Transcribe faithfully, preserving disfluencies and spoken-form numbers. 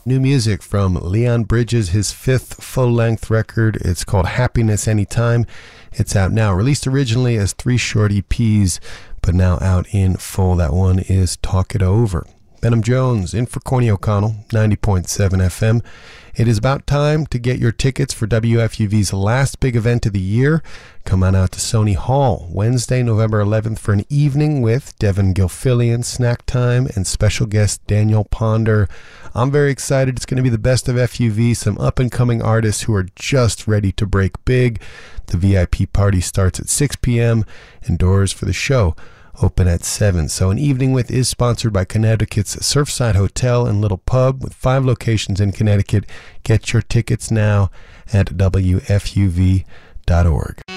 New music from Leon Bridges, his fifth full-length record. It's called Happiness Anytime. It's out now. Released originally as three short E Ps, but now out in full. That one is Talk It Over. Benham Jones in for Corny O'Connell, ninety point seven F M. It is about time to get your tickets for W F U V's last big event of the year. Come on out to Sony Hall Wednesday, November eleventh for an evening with Devin Gilfillian, Snack Time, and special guest Daniel Ponder. I'm very excited. It's going to be the best of F U V, some up-and-coming artists who are just ready to break big. The V I P party starts at six p.m. and doors for the show open at seven. So an evening with is sponsored by Connecticut's Surfside Hotel and Little Pub with five locations in Connecticut. Get your tickets now at W F U V dot org.